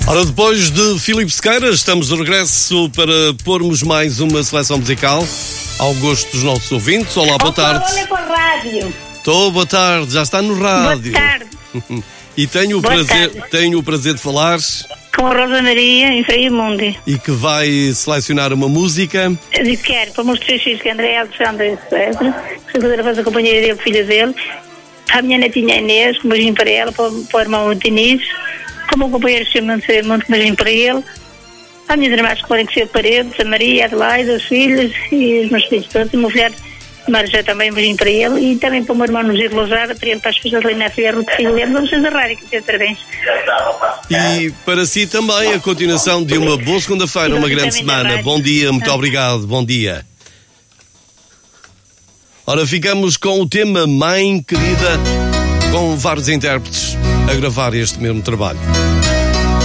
Ora, depois de Filipe Sequeira, estamos de regresso para pormos mais uma seleção musical ao gosto dos nossos ouvintes. Olá, boa tarde. Olha para a rádio. Estou, boa tarde, já está no rádio. Boa tarde. E tenho o prazer de falar Com a Rosa Maria, em Fraimundi. e que vai selecionar uma música. Eu quero para os meus três filhos, que é André, Alexandre e César, que se a companheira dele, filha dele, a minha netinha Inês, que beijinho para ela, para o irmão Diniz, como o companheiro chama-se muito beijinho para ele, a minhas irmãs que podem ser paredes, a Maria, a Adelaide, os filhos e os meus filhos todos, e o meu filho Marja também um beijinho para ele, e também para o meu irmão no Giro Lousada, para ele, para as filhas da Lina Ferro, de filho dele, vamos fazer a rádio, que tem parabéns. E para si também a continuação de uma boa segunda-feira, uma grande semana. Bom dia, muito obrigado, bom dia. Ora, ficamos com o tema Mãe Querida, com vários intérpretes a gravar este mesmo trabalho.